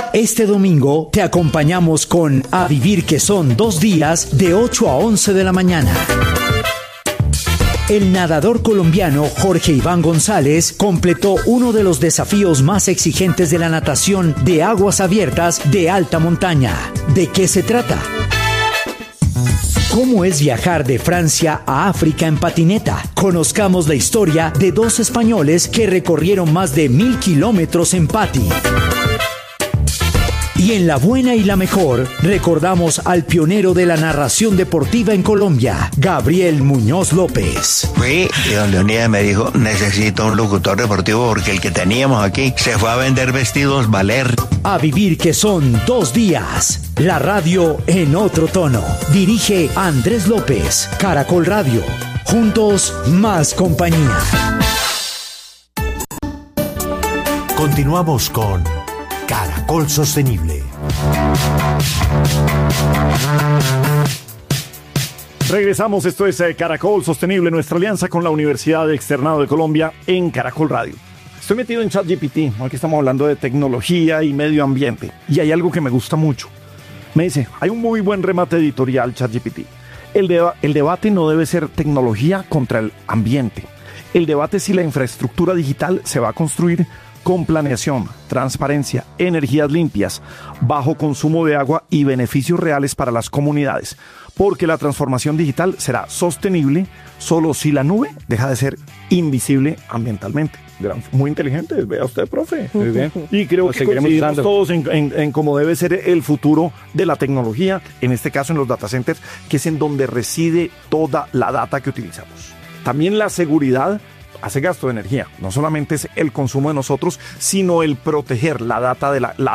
Este domingo te acompañamos con A Vivir que son 2 días de 8 a 11 de la mañana. El nadador colombiano Jorge Iván González completó uno de los desafíos más exigentes de la natación de aguas abiertas de alta montaña. ¿De qué se trata? ¿Cómo es viajar de Francia a África en patineta? Conozcamos la historia de 2 españoles que recorrieron más de 1000 kilómetros en pati. Y en La Buena y la Mejor, recordamos al pionero de la narración deportiva en Colombia, Gabriel Muñoz López. Fui y don Leonidas me dijo, necesito un locutor deportivo porque el que teníamos aquí se fue a vender vestidos Valer. A Vivir que son 2 días. La radio en otro tono. Dirige Andrés López, Caracol Radio. Juntos, más compañía. Continuamos con Caracol Sostenible. Regresamos, esto es Caracol Sostenible, nuestra alianza con la Universidad Externado de Colombia en Caracol Radio. Estoy metido en ChatGPT, aquí estamos hablando de tecnología y medio ambiente, y hay algo que me gusta mucho. Me dice, hay un muy buen remate editorial ChatGPT. El debate no debe ser tecnología contra el ambiente. El debate es si la infraestructura digital se va a construir con planeación, transparencia, energías limpias, bajo consumo de agua y beneficios reales para las comunidades. Porque la transformación digital será sostenible solo si la nube deja de ser invisible ambientalmente. Muy inteligente, vea usted, profe. Muy bien. Y creo que coincidimos todos en cómo debe ser el futuro de la tecnología, en este caso en los data centers, que es en donde reside toda la data que utilizamos. También la seguridad hace gasto de energía. No solamente es el consumo de nosotros, sino el proteger la data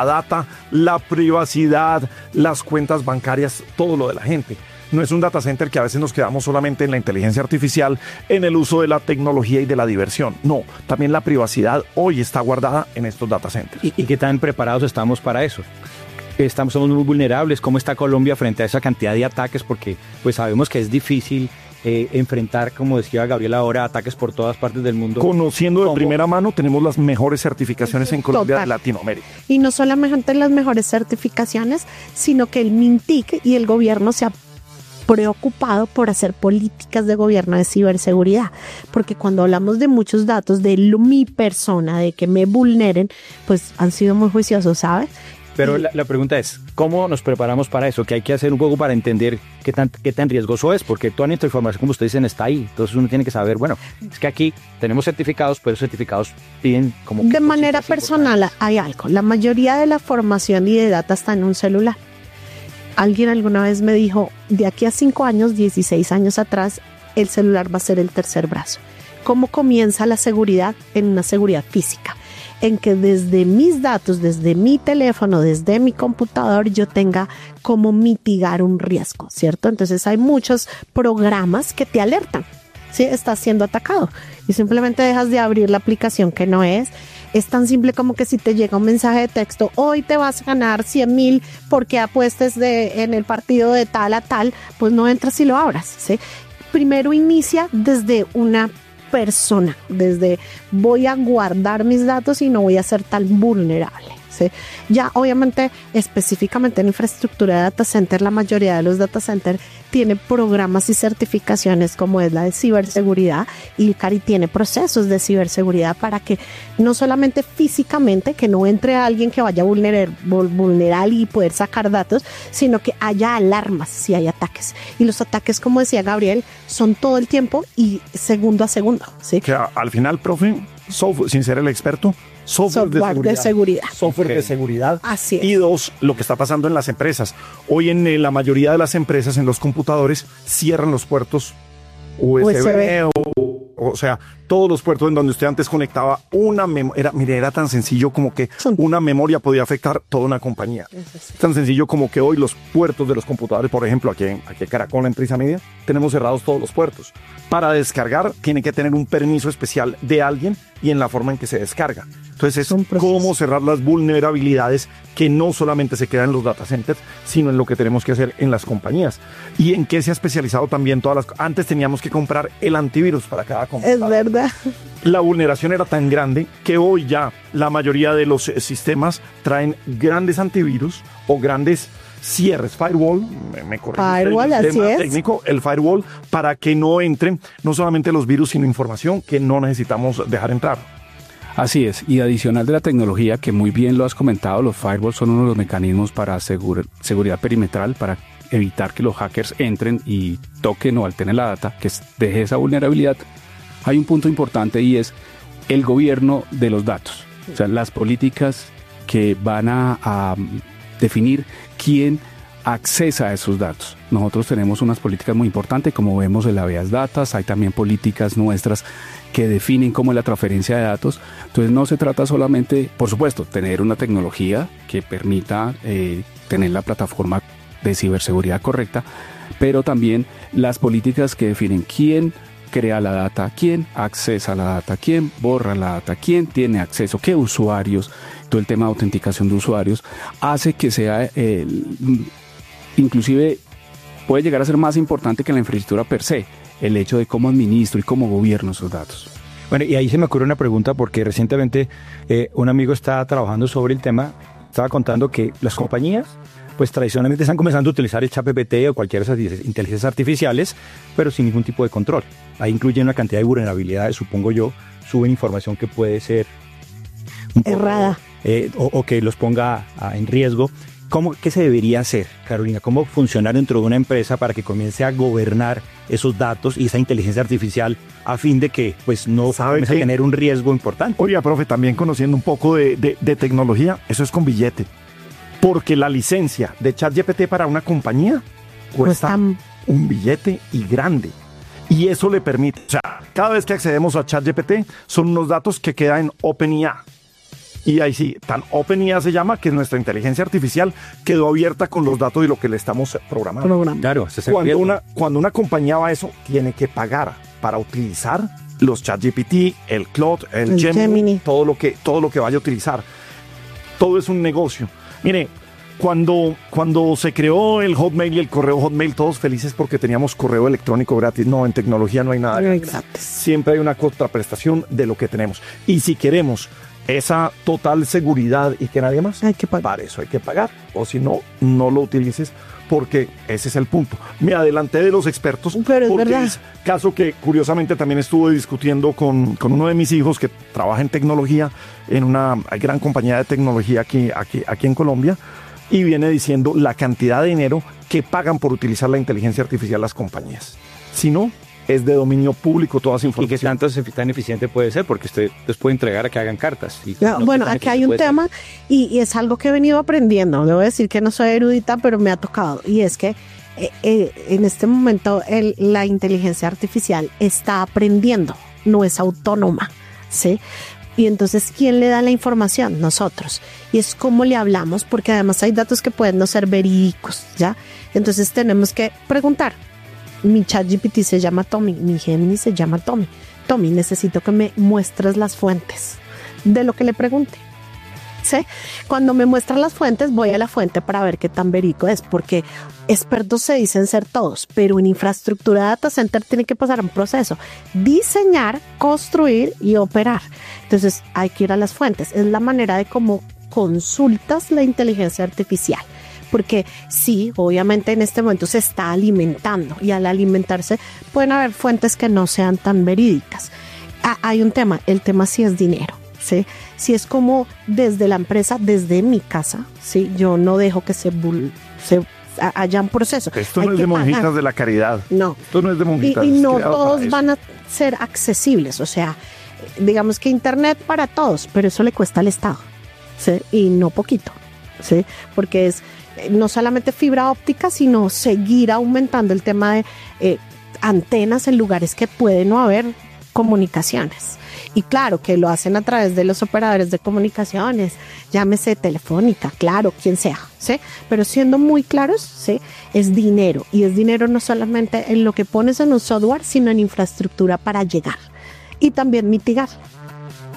la privacidad, las cuentas bancarias, todo lo de la gente. No es un data center que a veces nos quedamos solamente en la inteligencia artificial, en el uso de la tecnología y de la diversión. No, también la privacidad hoy está guardada en estos data centers. ¿Y qué tan preparados estamos para eso? Somos muy vulnerables. ¿Cómo está Colombia frente a esa cantidad de ataques? Porque pues sabemos que es difícil enfrentar, como decía Gabriel ahora, ataques por todas partes del mundo. Conociendo de primera mano, tenemos las mejores certificaciones en Colombia de Latinoamérica. Y no solamente las mejores certificaciones, sino que el MINTIC y el gobierno se ha preocupado por hacer políticas de gobierno de ciberseguridad, porque cuando hablamos de muchos datos de mi persona, de que me vulneren, pues han sido muy juiciosos, ¿sabes? Pero la pregunta es, ¿cómo nos preparamos para eso? ¿Qué hay que hacer un poco para entender qué tan riesgoso es? Porque toda nuestra información, como ustedes dicen, está ahí. Entonces uno tiene que saber, bueno, es que aquí tenemos certificados, pero esos certificados piden como... De manera personal hay algo. La mayoría de la formación y de data está en un celular. Alguien alguna vez me dijo, de aquí a 5 años, 16 años atrás, el celular va a ser el tercer brazo. ¿Cómo comienza la seguridad? En una seguridad física, en que desde mis datos, desde mi teléfono, desde mi computador, yo tenga cómo mitigar un riesgo, ¿cierto? Entonces hay muchos programas que te alertan, ¿sí? Estás siendo atacado y simplemente dejas de abrir la aplicación que no es. Es tan simple como que si te llega un mensaje de texto, hoy te vas a ganar 100,000 porque apuestes en el partido de tal a tal, pues no entras y lo abras, ¿sí? Primero inicia desde una persona, desde voy a guardar mis datos y no voy a ser tan vulnerable, ¿sí? Ya obviamente específicamente en infraestructura de data center, la mayoría de los data center tiene programas y certificaciones como es la de ciberseguridad, y el CARI tiene procesos de ciberseguridad para que no solamente físicamente, que no entre alguien que vaya a vulnerar y poder sacar datos, sino que haya alarmas si hay ataques. Y los ataques, como decía Gabriel, son todo el tiempo y segundo a segundo, ¿sí? Que al final, profe, software, sin ser el experto, software de seguridad. Software de seguridad. Así es. Y 2, lo que está pasando en las empresas. Hoy en la mayoría de las empresas, en los computadores, cierran los puertos USB. O sea, todos los puertos en donde usted antes conectaba una memoria. Mire, era tan sencillo como que una memoria podía afectar toda una compañía. Tan sencillo como que hoy los puertos de los computadores, por ejemplo, aquí en Caracol, en Prisa Media, tenemos cerrados todos los puertos. Para descargar, tiene que tener un permiso especial de alguien y en la forma en que se descarga. Entonces Un es proceso. cómo cerrar las vulnerabilidades que no solamente se quedan en los data centers, sino en lo que tenemos que hacer en las compañías. Y en qué se ha especializado también Antes teníamos que comprar el antivirus para cada Es computadora. verdad. La vulneración era tan grande que hoy ya la mayoría de los sistemas traen grandes antivirus o grandes cierres, firewall, me corrige Firewall, el así tema es. técnico, el firewall, para que no entren no solamente los virus, sino información que no necesitamos dejar entrar. Así es, y adicional de la tecnología, que muy bien lo has comentado, los firewalls son uno de los mecanismos para seguridad perimetral, para evitar que los hackers entren y toquen o alteren la data, que deje esa vulnerabilidad. Hay un punto importante y es el gobierno de los datos, o sea, las políticas que van a definir quién accesa a esos datos. Nosotros tenemos unas políticas muy importantes, como vemos en la habeas datas, hay también políticas nuestras que definen cómo es la transferencia de datos. Entonces no se trata solamente, por supuesto, tener una tecnología que permita tener la plataforma de ciberseguridad correcta, pero también las políticas que definen quién crea la data, quién accesa la data, quién borra la data, quién tiene acceso, qué usuarios, todo el tema de autenticación de usuarios, hace que sea, inclusive puede llegar a ser más importante que la infraestructura per se, el hecho de cómo administro y cómo gobierno esos datos. Bueno, y ahí se me ocurre una pregunta porque recientemente un amigo está trabajando sobre el tema, estaba contando que las compañías pues tradicionalmente están comenzando a utilizar el ChatGPT o cualquier de esas inteligencias artificiales, pero sin ningún tipo de control. Ahí incluyen una cantidad de vulnerabilidades, supongo yo, suben información que puede ser un poco, Errada. o que los ponga en riesgo. ¿Qué se debería hacer, Carolina? ¿Cómo funcionar dentro de una empresa para que comience a gobernar esos datos y esa inteligencia artificial a fin de que pues no comience a tener un riesgo importante? Oiga, profe, también conociendo un poco de tecnología, eso es con billete. Porque la licencia de ChatGPT para una compañía cuesta un billete y grande. Y eso le permite, o sea, cada vez que accedemos a ChatGPT son unos datos que quedan en OpenIA. Y ahí sí, tan OpenIA se llama, que nuestra inteligencia artificial quedó abierta con los datos de lo que le estamos programando. Claro, cuando una compañía va a eso, tiene que pagar para utilizar los ChatGPT, el Claude, el Gemini, todo lo que vaya a utilizar. Todo es un negocio. Mire, cuando se creó el Hotmail y el correo Hotmail, todos felices porque teníamos correo electrónico gratis. No, en tecnología no hay nada gratis. Exacto. Siempre hay una contraprestación de lo que tenemos. Y si queremos esa total seguridad y que nadie más, hay que pagar. Para eso hay que pagar. O si no, no lo utilices, porque ese es el punto. Me adelanté de los expertos, pero es porque verdad. es caso que curiosamente también estuve discutiendo con uno de mis hijos que trabaja en tecnología en una gran compañía de tecnología aquí en Colombia, y viene diciendo la cantidad de dinero que pagan por utilizar la inteligencia artificial las compañías. Si no, es de dominio público toda esa información. ¿Y qué tanto tan eficiente puede ser? Porque usted les puede entregar a que hagan cartas. Bueno, aquí hay un tema y es algo que he venido aprendiendo. Debo decir que no soy erudita, pero me ha tocado. Y es que en este momento la inteligencia artificial está aprendiendo, no es autónoma, ¿sí? Y entonces, ¿quién le da la información? Nosotros. Y es cómo le hablamos, porque además hay datos que pueden no ser verídicos, ¿ya? Entonces tenemos que preguntar. Mi ChatGPT se llama Tommy, mi Gemini se llama Tommy. Tommy, necesito que me muestres las fuentes de lo que le pregunte. ¿Sí? Cuando me muestra las fuentes, voy a la fuente para ver qué tan verídico es, porque expertos se dicen ser todos, pero en infraestructura de data center tiene que pasar un proceso: diseñar, construir y operar. Entonces hay que ir a las fuentes. Es la manera de cómo consultas la inteligencia artificial. Porque sí, obviamente en este momento se está alimentando, y al alimentarse pueden haber fuentes que no sean tan verídicas. Hay un tema, el tema sí es dinero, ¿sí? Si es como desde la empresa, desde mi casa, ¿sí? Yo no dejo que se haya un proceso. Esto no es de monjitas de la caridad. No. Esto no es de monjitas. Y no todos van a ser accesibles, o sea, digamos que internet para todos, pero eso le cuesta al Estado, ¿sí? Y no poquito, ¿sí? Porque es no solamente fibra óptica, sino seguir aumentando el tema de antenas en lugares que puede no haber comunicaciones. Y claro, que lo hacen a través de los operadores de comunicaciones, llámese Telefónica, claro, quien sea, ¿sí? Pero siendo muy claros, ¿sí? Es dinero, y es dinero no solamente en lo que pones en un software, sino en infraestructura para llegar y también mitigar.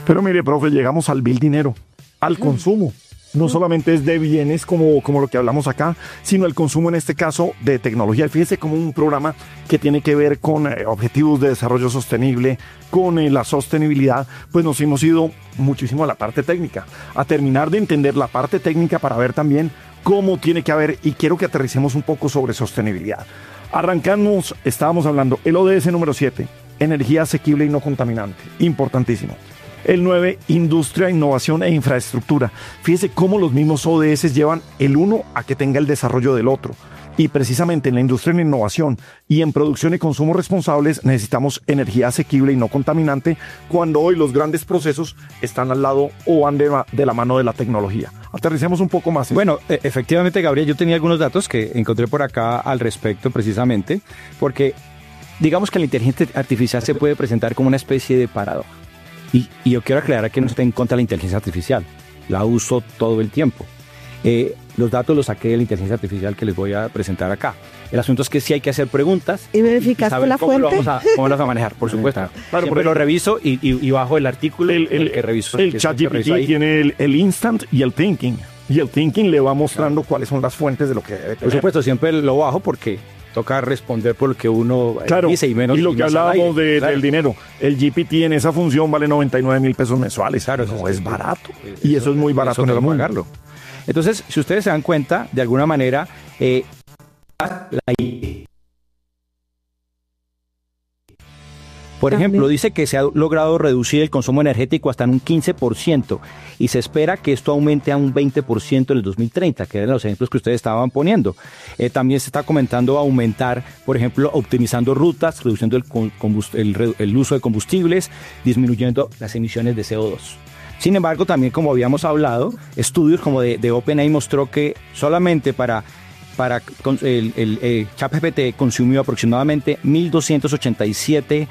Pero mire, profe, llegamos al bill dinero, al consumo. No solamente es de bienes como lo que hablamos acá, sino el consumo en este caso de tecnología. Fíjese como un programa que tiene que ver con objetivos de desarrollo sostenible, con la sostenibilidad, pues nos hemos ido muchísimo a la parte técnica, a terminar de entender la parte técnica para ver también cómo tiene que haber, y quiero que aterricemos un poco sobre sostenibilidad. Arrancamos, estábamos hablando, el ODS número 7, energía asequible y no contaminante, importantísimo. El 9, industria, innovación e infraestructura. Fíjese cómo los mismos ODS llevan el uno a que tenga el desarrollo del otro. Y precisamente en la industria y la innovación y en producción y consumo responsables necesitamos energía asequible y no contaminante, cuando hoy los grandes procesos están al lado o van de la mano de la tecnología. Aterricemos un poco más. Bueno, efectivamente, Gabriel, yo tenía algunos datos que encontré por acá al respecto precisamente, porque digamos que la inteligencia artificial se puede presentar como una especie de paradoja. Y yo quiero aclarar que no estoy en contra de la inteligencia artificial, la uso todo el tiempo. Los datos los saqué de la inteligencia artificial que les voy a presentar acá. El asunto es que sí hay que hacer preguntas. ¿Y verificaste la fuente? ¿Cómo lo vamos a manejar? Por supuesto. Claro, siempre lo reviso y bajo el artículo el que reviso. El ChatGPT tiene el instant y el thinking. Y el thinking le va mostrando cuáles son las fuentes de lo que debe tener. Por supuesto, siempre lo bajo porque toca responder por lo que uno dice y menos. Y lo que hablábamos del dinero, el GPT en esa función vale 99,000 pesos mensuales. Claro, no es barato. Y eso es muy barato en el mundo. Pagarlo. Entonces, si ustedes se dan cuenta, de alguna manera, por ejemplo, dice que se ha logrado reducir el consumo energético hasta en un 15% y se espera que esto aumente a un 20% en el 2030, que eran los ejemplos que ustedes estaban poniendo. También se está comentando aumentar, por ejemplo, optimizando rutas, reduciendo el uso de combustibles, disminuyendo las emisiones de CO2. Sin embargo, también como habíamos hablado, estudios como de OpenAI mostró que solamente para el ChatGPT consumió aproximadamente 1.287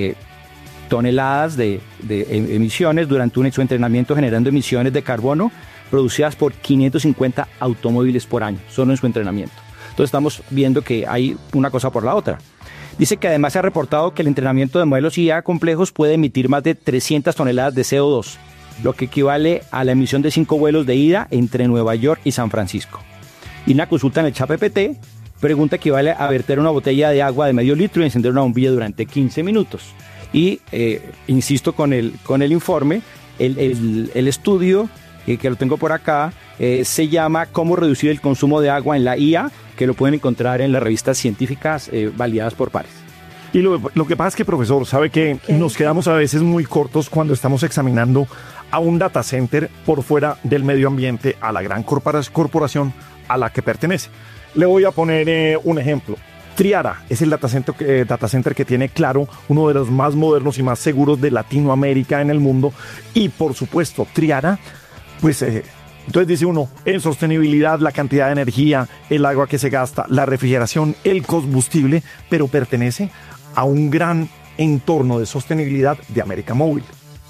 toneladas de emisiones durante su entrenamiento, generando emisiones de carbono producidas por 550 automóviles por año, solo en su entrenamiento. Entonces estamos viendo que hay una cosa por la otra. Dice que además se ha reportado que el entrenamiento de modelos IA complejos puede emitir más de 300 toneladas de CO2, lo que equivale a la emisión de 5 vuelos de ida entre Nueva York y San Francisco. Y una consulta en el ChatGPT pregunta equivale a verter una botella de agua de medio litro y encender una bombilla durante 15 minutos. Y insisto con el informe, el estudio que lo tengo por acá se llama Cómo reducir el consumo de agua en la IA, que lo pueden encontrar en las revistas científicas validadas por pares. Y lo que pasa es que, profesor, sabe que nos quedamos a veces muy cortos cuando estamos examinando a un data center por fuera del medio ambiente, a la gran corporación a la que pertenece. Le voy a poner un ejemplo. Triara es el data center que tiene, claro, uno de los más modernos y más seguros de Latinoamérica en el mundo. Y por supuesto, Triara, pues entonces dice uno, en sostenibilidad, la cantidad de energía, el agua que se gasta, la refrigeración, el combustible, pero pertenece a un gran entorno de sostenibilidad de América Móvil.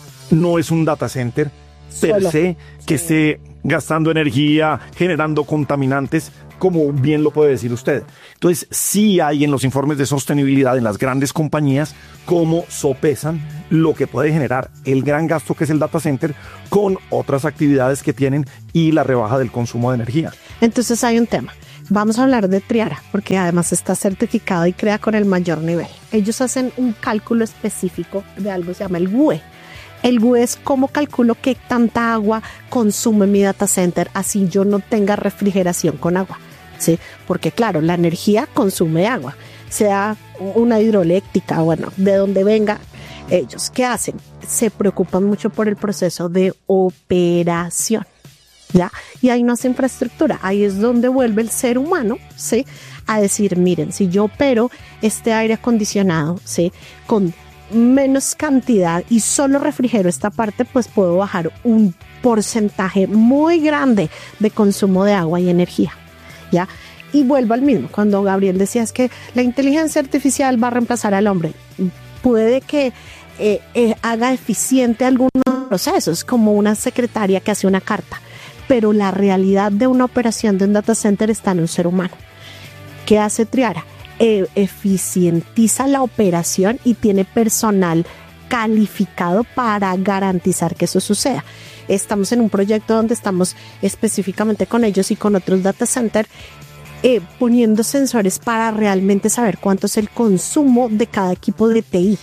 No es un data center per se que esté gastando energía, generando contaminantes, como bien lo puede decir usted. Entonces, sí hay en los informes de sostenibilidad en las grandes compañías cómo sopesan lo que puede generar el gran gasto que es el data center con otras actividades que tienen y la rebaja del consumo de energía. Entonces hay un tema. Vamos a hablar de Triara, porque además está certificado y crea con el mayor nivel. Ellos hacen un cálculo específico de algo que se llama el WUE. El WUE es cómo calculo qué tanta agua consume mi data center, así yo no tenga refrigeración con agua, ¿sí? Porque claro, la energía consume agua, sea una hidroeléctrica, bueno, de donde venga. Ellos, ¿qué hacen? Se preocupan mucho por el proceso de operación, ¿ya? Y hay una infraestructura, ahí es donde vuelve el ser humano, ¿sí? A decir, miren, si yo opero este aire acondicionado, ¿sí? Con menos cantidad y solo refrigero esta parte, pues puedo bajar un porcentaje muy grande de consumo de agua y energía, ¿ya? Y vuelvo al mismo, cuando Gabriel decía es que la inteligencia artificial va a reemplazar al hombre, puede que haga eficiente algunos procesos, como una secretaria que hace una carta, pero la realidad de una operación de un data center está en un ser humano. ¿Qué hace Triara? Eficientiza la operación y tiene personal calificado para garantizar que eso suceda. Estamos en un proyecto donde estamos específicamente con ellos y con otros data centers poniendo sensores para realmente saber cuánto es el consumo de cada equipo de TI.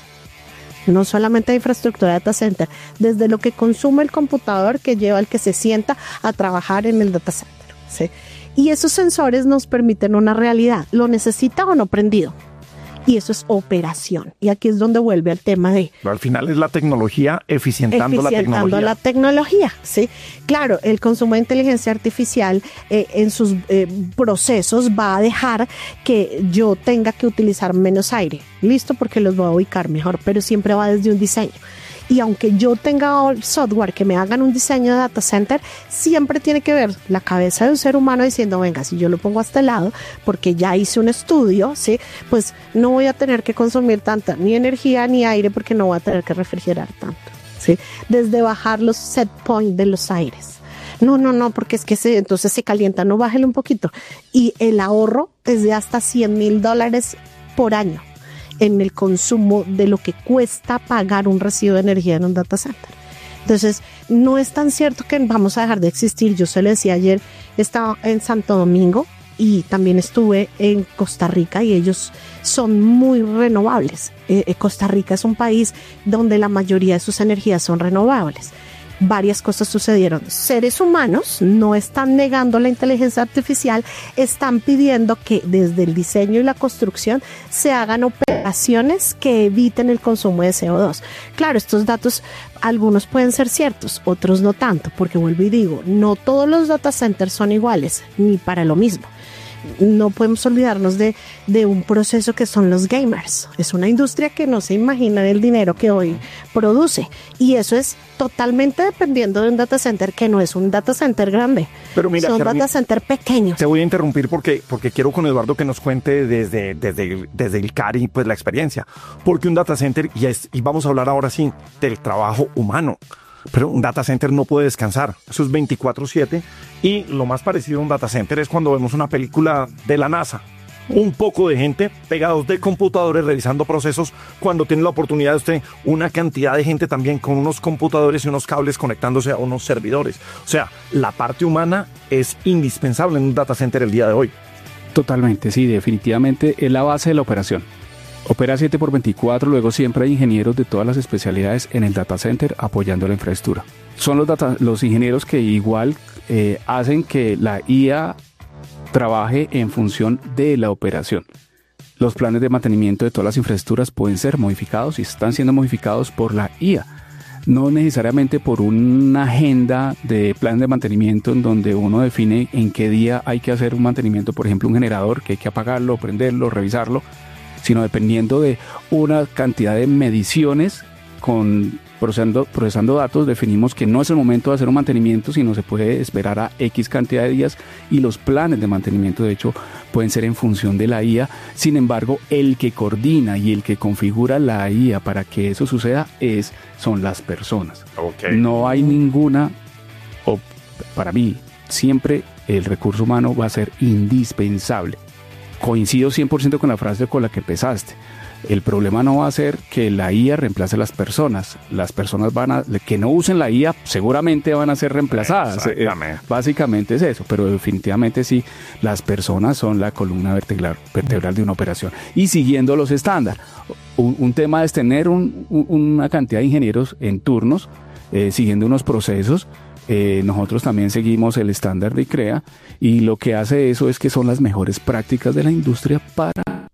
No solamente de infraestructura de data center, desde lo que consume el computador que lleva al que se sienta a trabajar en el data center, ¿sí? Y esos sensores nos permiten una realidad, ¿lo necesita o no prendido? Y eso es operación. Y aquí es donde vuelve al tema de... Pero al final es la tecnología eficientando la tecnología. ¿Sí? Claro, el consumo de inteligencia artificial en sus procesos va a dejar que yo tenga que utilizar menos aire. Listo, porque los voy a ubicar mejor, pero siempre va desde un diseño. Y aunque yo tenga software que me hagan un diseño de data center, siempre tiene que ver la cabeza de un ser humano diciendo, venga, si yo lo pongo a este lado, porque ya hice un estudio, ¿sí? Pues no voy a tener que consumir tanta ni energía ni aire porque no voy a tener que refrigerar tanto, ¿sí? Desde bajar los set point de los aires. No, porque es que entonces se calienta, no, bájale un poquito. Y el ahorro es de hasta $100,000 por año en el consumo de lo que cuesta pagar un recibo de energía en un data center. Entonces, no es tan cierto que vamos a dejar de existir. Yo se lo decía ayer, estaba en Santo Domingo y también estuve en Costa Rica y ellos son muy renovables. Costa Rica es un país donde la mayoría de sus energías son renovables. Varias cosas sucedieron. Seres humanos no están negando la inteligencia artificial, están pidiendo que desde el diseño y la construcción se hagan operaciones que eviten el consumo de CO2. Claro, estos datos, algunos pueden ser ciertos, otros no tanto, porque vuelvo y digo, no todos los data centers son iguales, ni para lo mismo. No podemos olvidarnos de un proceso que son los gamers. Es una industria que no se imagina el dinero que hoy produce. Y eso es totalmente dependiendo de un data center que no es un data center grande. Pero mira, son data center pequeños. Te voy a interrumpir porque quiero con Eduardo que nos cuente desde el CARI pues la experiencia. Porque un data center, y vamos a hablar ahora sí del trabajo humano. Pero un data center no puede descansar, eso es 24/7 y lo más parecido a un data center es cuando vemos una película de la NASA. Un poco de gente pegados de computadores revisando procesos cuando tiene la oportunidad de usted una cantidad de gente también con unos computadores y unos cables conectándose a unos servidores. O sea, la parte humana es indispensable en un data center el día de hoy. Totalmente, sí, definitivamente es la base de la operación. Opera 7x24, luego siempre hay ingenieros de todas las especialidades en el data center apoyando la infraestructura. Son los ingenieros que igual hacen que la IA trabaje en función de la operación. Los planes de mantenimiento de todas las infraestructuras pueden ser modificados y están siendo modificados por la IA. No necesariamente por una agenda de plan de mantenimiento en donde uno define en qué día hay que hacer un mantenimiento, por ejemplo un generador que hay que apagarlo, prenderlo, revisarlo, sino dependiendo de una cantidad de mediciones procesando datos, definimos que no es el momento de hacer un mantenimiento, sino se puede esperar a X cantidad de días y los planes de mantenimiento, de hecho, pueden ser en función de la IA. Sin embargo, el que coordina y el que configura la IA para que eso suceda son las personas. Okay. No hay ninguna, o para mí, siempre el recurso humano va a ser indispensable. Coincido 100% con la frase con la que empezaste. El problema no va a ser que la IA reemplace a las personas. Las personas que no usen la IA seguramente van a ser reemplazadas. Básicamente es eso, pero definitivamente sí, las personas son la columna vertebral de una operación. Y siguiendo los estándares, un tema es tener una cantidad de ingenieros en turnos, siguiendo unos procesos. Nosotros también seguimos el estándar de ICREA y lo que hace eso es que son las mejores prácticas de la industria para...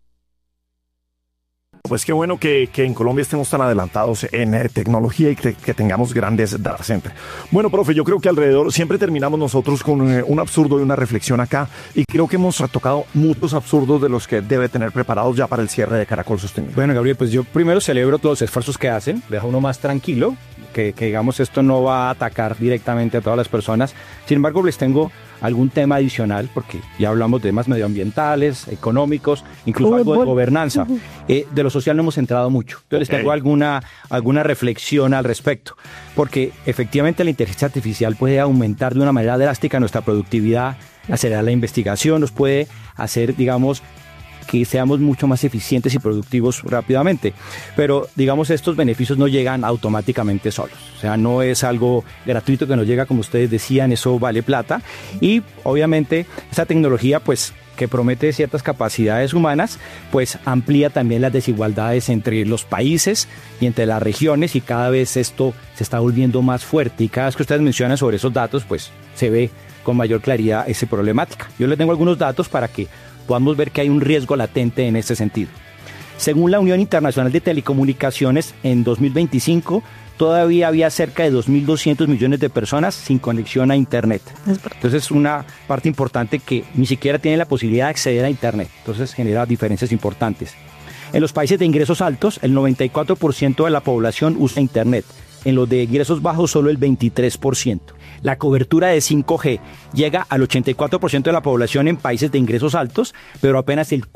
Pues qué bueno que en Colombia estemos tan adelantados en tecnología y que tengamos grandes data centers. Bueno, profe, yo creo que alrededor siempre terminamos nosotros con un absurdo y una reflexión acá y creo que hemos tocado muchos absurdos de los que debe tener preparados ya para el cierre de Caracol Sostenible. Bueno, Gabriel, pues yo primero celebro todos los esfuerzos que hacen, deja uno más tranquilo, que digamos esto no va a atacar directamente a todas las personas. Sin embargo, les tengo algún tema adicional, porque ya hablamos de temas medioambientales, económicos, incluso algo de gobernanza. De lo social no hemos entrado mucho. Entonces les tengo alguna reflexión al respecto, porque efectivamente la inteligencia artificial puede aumentar de una manera drástica nuestra productividad, acelerar la investigación, nos puede hacer, digamos, que seamos mucho más eficientes y productivos rápidamente. Pero digamos, estos beneficios no llegan automáticamente solos. O sea, no es algo gratuito que nos llega, como ustedes decían, eso vale plata. Y obviamente esa tecnología, pues, que promete ciertas capacidades humanas, pues amplía también las desigualdades entre los países y entre las regiones, y cada vez esto se está volviendo más fuerte, y cada vez que ustedes mencionan sobre esos datos, pues se ve con mayor claridad esa problemática. Yo les tengo algunos datos para que podamos ver que hay un riesgo latente en este sentido. Según la Unión Internacional de Telecomunicaciones, en 2025 todavía había cerca de 2.200 millones de personas sin conexión a Internet. Entonces es una parte importante que ni siquiera tiene la posibilidad de acceder a Internet. Entonces genera diferencias importantes. En los países de ingresos altos, el 94% de la población usa Internet. En los de ingresos bajos, solo el 23%. La cobertura de 5G llega al 84% de la población en países de ingresos altos, pero apenas el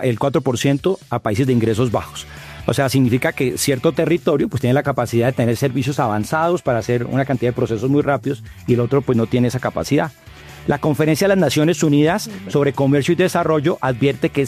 4% a países de ingresos bajos. O sea, significa que cierto territorio pues tiene la capacidad de tener servicios avanzados para hacer una cantidad de procesos muy rápidos, y el otro pues no tiene esa capacidad. La Conferencia de las Naciones Unidas sobre Comercio y Desarrollo advierte que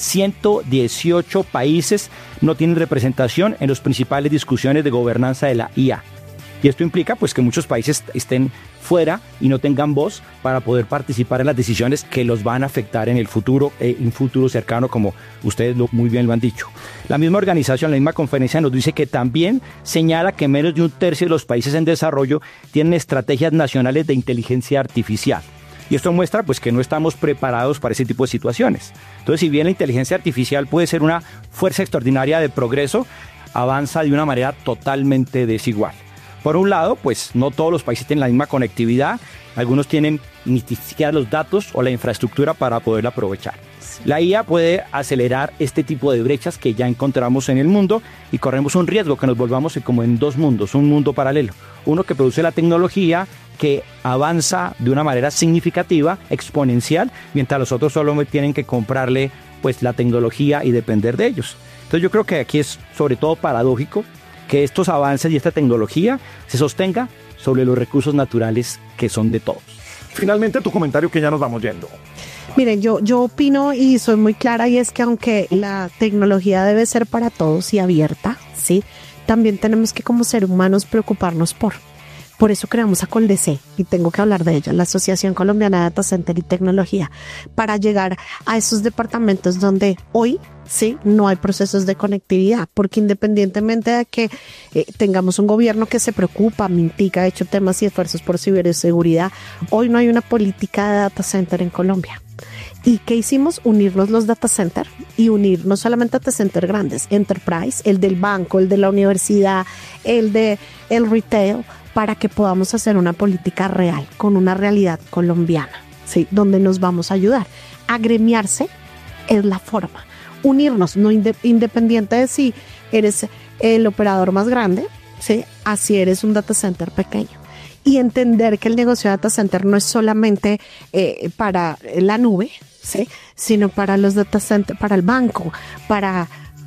118 países no tienen representación en las principales discusiones de gobernanza de la IA. Y esto implica pues que muchos países estén fuera y no tengan voz para poder participar en las decisiones que los van a afectar en el futuro, en un futuro cercano, como ustedes muy bien lo han dicho. La misma organización, la misma conferencia nos dice que también señala que menos de un tercio de los países en desarrollo tienen estrategias nacionales de inteligencia artificial. Y esto muestra pues que no estamos preparados para ese tipo de situaciones. Entonces, si bien la inteligencia artificial puede ser una fuerza extraordinaria de progreso, avanza de una manera totalmente desigual. Por un lado, pues no todos los países tienen la misma conectividad, algunos tienen ni siquiera los datos o la infraestructura para poderla aprovechar. La IA puede acelerar este tipo de brechas que ya encontramos en el mundo, y corremos un riesgo que nos volvamos como en dos mundos, un mundo paralelo. Uno que produce la tecnología, que avanza de una manera significativa, exponencial, mientras los otros solo tienen que comprarle pues la tecnología y depender de ellos. Entonces yo creo que aquí es sobre todo paradójico que estos avances y esta tecnología se sostenga sobre los recursos naturales que son de todos. Finalmente, tu comentario, que ya nos vamos yendo. Miren, yo opino y soy muy clara, y es que aunque la tecnología debe ser para todos y abierta, ¿sí?, también tenemos que como seres humanos preocuparnos por eso creamos a Coldec, y tengo que hablar de ella, la Asociación Colombiana de Data Center y Tecnología, para llegar a esos departamentos donde hoy sí no hay procesos de conectividad, porque independientemente de que tengamos un gobierno que se preocupa, mitiga, ha hecho temas y esfuerzos por ciberseguridad, hoy no hay una política de data center en Colombia. ¿Y qué hicimos? Unirnos los data center, y unir no solamente data center grandes, enterprise, el del banco, el de la universidad, el retail, para que podamos hacer una política real, con una realidad colombiana, ¿sí?, donde nos vamos a ayudar. Agremiarse es la forma. Unirnos, no independiente de si eres el operador más grande, ¿sí?, así eres un data center pequeño. Y entender que el negocio de data center no es solamente para la nube, ¿sí?, sino para los data centers, para el banco, para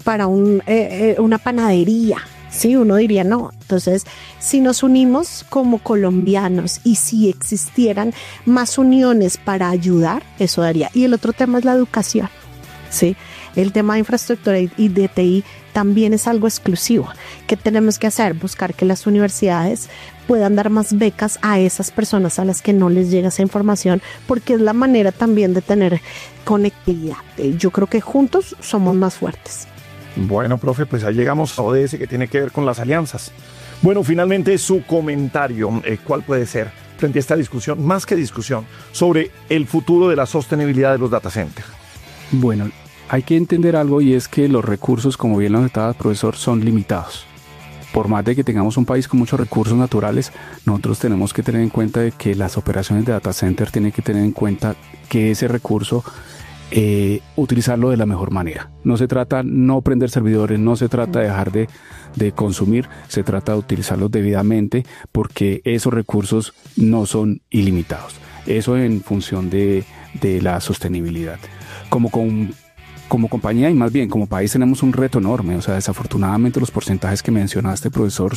una panadería. Sí, uno diría no. Entonces, si nos unimos como colombianos y si existieran más uniones para ayudar, eso daría. Y el otro tema es la educación, ¿sí? El tema de infraestructura y de TI también es algo exclusivo. ¿Qué tenemos que hacer? Buscar que las universidades puedan dar más becas a esas personas a las que no les llega esa información, porque es la manera también de tener conectividad. Yo creo que juntos somos más fuertes. Bueno, profe, pues ahí llegamos a ODS, que tiene que ver con las alianzas. Bueno, finalmente su comentario, ¿cuál puede ser frente a esta discusión, más que discusión, sobre el futuro de la sostenibilidad de los data centers? Bueno, hay que entender algo, y es que los recursos, como bien lo notaba el profesor, son limitados. Por más de que tengamos un país con muchos recursos naturales, nosotros tenemos que tener en cuenta de que las operaciones de data center tienen que tener en cuenta que ese recurso utilizarlo de la mejor manera. No se trata no prender servidores, no se trata de dejar de consumir, se trata de utilizarlos debidamente, porque esos recursos no son ilimitados. Eso en función de la sostenibilidad. Como compañía, y más bien como país, tenemos un reto enorme. O sea, desafortunadamente los porcentajes que mencionaste, profesor,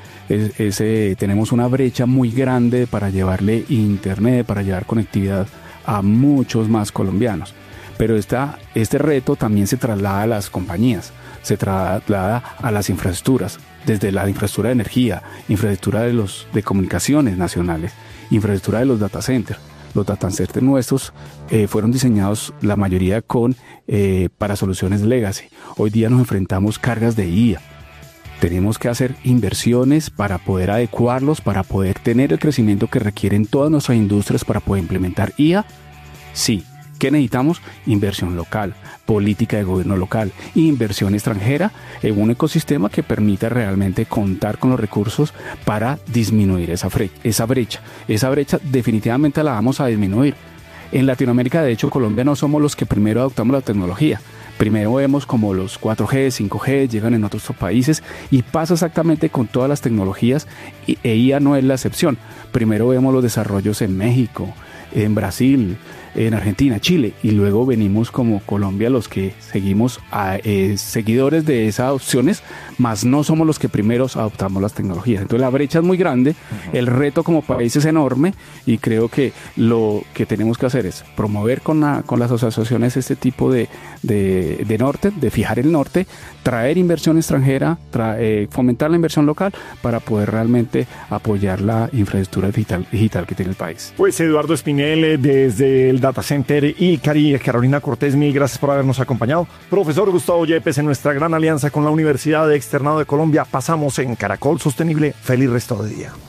tenemos una brecha muy grande para llevarle internet, para llevar conectividad a muchos más colombianos. Pero este reto también se traslada a las compañías, se traslada a las infraestructuras, desde la infraestructura de energía, infraestructura de comunicaciones nacionales, infraestructura de los data centers. Los data centers nuestros fueron diseñados la mayoría para soluciones legacy. Hoy día nos enfrentamos cargas de IA. Tenemos que hacer inversiones para poder adecuarlos, para poder tener el crecimiento que requieren todas nuestras industrias para poder implementar IA. Sí. ¿Qué necesitamos? Inversión local, política de gobierno local, inversión extranjera en un ecosistema que permita realmente contar con los recursos para disminuir esa brecha. Esa brecha definitivamente la vamos a disminuir. En Latinoamérica, de hecho, Colombia no somos los que primero adoptamos la tecnología. Primero vemos como los 4G, 5G llegan en otros países y pasa exactamente con todas las tecnologías e IA no es la excepción. Primero vemos los desarrollos en México, en Brasil, en Argentina, Chile, y luego venimos como Colombia los que seguimos seguidores de esas opciones, mas no somos los que primeros adoptamos las tecnologías. Entonces la brecha es muy grande, el reto como país es enorme, y creo que lo que tenemos que hacer es promover con las asociaciones este tipo de norte, de fijar el norte, traer inversión extranjera, fomentar la inversión local para poder realmente apoyar la infraestructura digital que tiene el país. Pues Eduardo Espinel desde el Data Center Icari, Carolina Cortés, mil gracias por habernos acompañado. Profesor Gustavo Yepes, en nuestra gran alianza con la Universidad Externado de Colombia, pasamos en Caracol Sostenible. Feliz resto de día.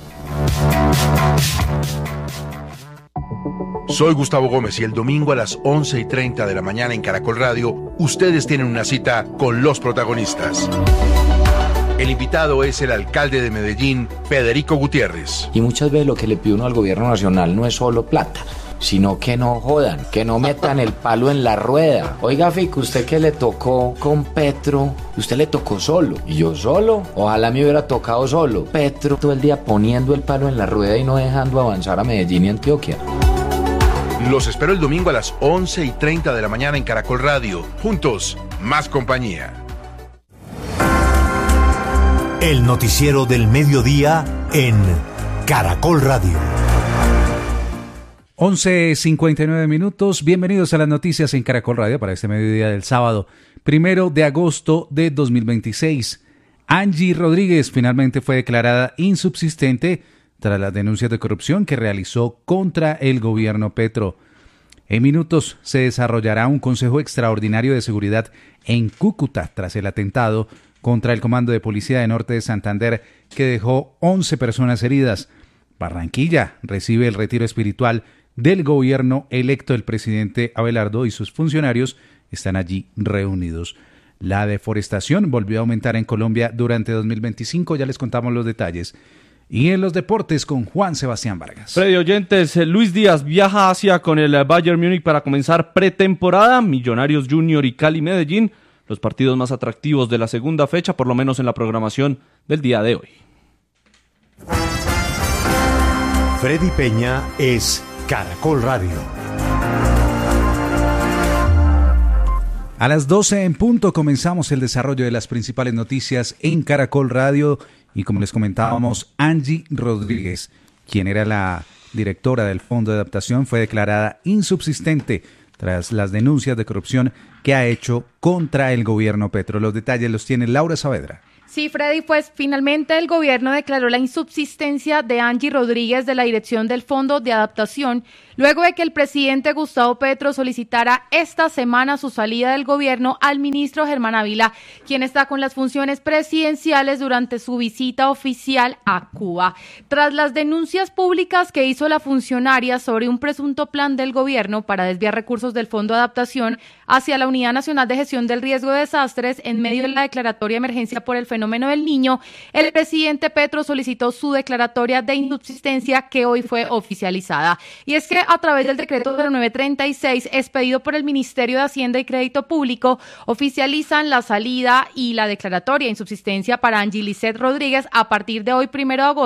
Soy Gustavo Gómez y el domingo a las 11:30 de la mañana en Caracol Radio, ustedes tienen una cita con los protagonistas. El invitado es el alcalde de Medellín, Federico Gutiérrez. Y muchas veces lo que le pide uno al gobierno nacional no es solo plata, sino que no jodan, que no metan el palo en la rueda. Oiga, Fico, usted que le tocó con Petro, usted le tocó solo. ¿Y yo solo? Ojalá me hubiera tocado solo. Petro todo el día poniendo el palo en la rueda y no dejando avanzar a Medellín y Antioquia. Los espero el domingo a las 11:30 de la mañana en Caracol Radio. Juntos, más compañía. El noticiero del mediodía en Caracol Radio. 11:59 minutos. Bienvenidos a las noticias en Caracol Radio para este mediodía del sábado 1 de agosto de 2026. Angie Rodríguez finalmente fue declarada insubsistente tras las denuncias de corrupción que realizó contra el gobierno Petro. En minutos se desarrollará un consejo extraordinario de seguridad en Cúcuta tras el atentado contra el Comando de Policía de Norte de Santander que dejó 11 personas heridas. Barranquilla recibe el retiro espiritual del gobierno electo. El presidente Abelardo y sus funcionarios están allí reunidos. La deforestación volvió a aumentar en Colombia durante 2025, ya les contamos los detalles. Y en los deportes con Juan Sebastián Vargas. Freddy, oyentes, Luis Díaz viaja a Asia con el Bayern Múnich para comenzar pretemporada. Millonarios Junior y Cali Medellín, los partidos más atractivos de la segunda fecha, por lo menos en la programación del día de hoy. Freddy Peña es Caracol Radio. A las 12 en punto comenzamos el desarrollo de las principales noticias en Caracol Radio y como les comentábamos, Angie Rodríguez, quien era la directora del Fondo de Adaptación, fue declarada insubsistente tras las denuncias de corrupción que ha hecho contra el gobierno Petro. Los detalles los tiene Laura Saavedra. Sí, Freddy, pues finalmente el gobierno declaró la insubsistencia de Angie Rodríguez de la dirección del Fondo de Adaptación, luego de que el presidente Gustavo Petro solicitara esta semana su salida del gobierno al ministro Germán Ávila, quien está con las funciones presidenciales durante su visita oficial a Cuba. Tras las denuncias públicas que hizo la funcionaria sobre un presunto plan del gobierno para desviar recursos del Fondo de Adaptación hacia la Unidad Nacional de Gestión del Riesgo de Desastres en medio de la declaratoria de emergencia por el fenómeno del Niño, el presidente Petro solicitó su declaratoria de insubsistencia que hoy fue oficializada. Y es que a través del decreto 0936 expedido por el Ministerio de Hacienda y Crédito Público, oficializan la salida y la declaratoria de insubsistencia para Angie Lizeth Rodríguez a partir de hoy 1 de agosto.